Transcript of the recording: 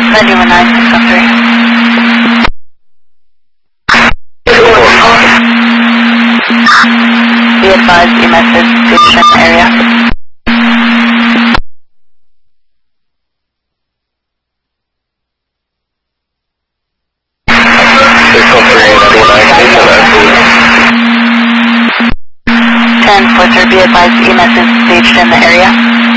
919, 603. Be advised, EMS is stationed in the area. Be advised, EMS is staged in the area.